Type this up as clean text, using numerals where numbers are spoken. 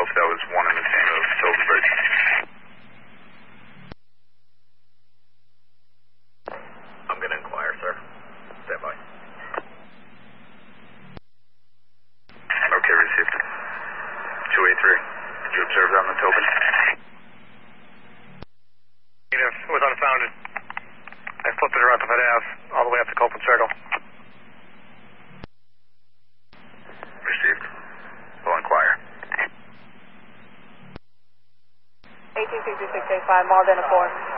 know if that was one and the same of Tobin Bridge. I'm going to inquire, sir. Stand by. Okay, received. 283. Did you observe that on the Tobin? Negative. It was unfounded. I flipped it around to Fifth Ave, all the way up to Copeland Circle. Received. We'll inquire. 186685, Mall Den 4.